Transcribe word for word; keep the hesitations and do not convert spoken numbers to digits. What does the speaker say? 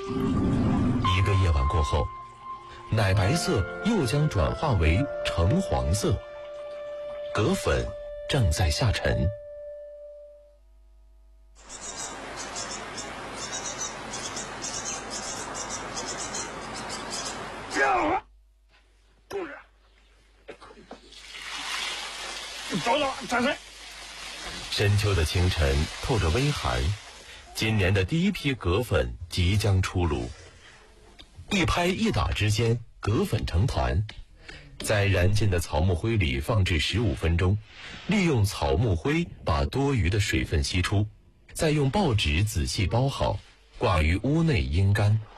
一个夜晚过后，奶白色又将转化为橙黄色，葛粉正在下沉。 走走，站身。 深秋的清晨透着微寒，今年的第一批葛粉即将出炉。一拍一打之间，葛粉成团，在燃尽的草木灰里放置十五分钟，利用草木灰把多余的水分吸出，再用报纸仔细包好，挂于屋内阴干。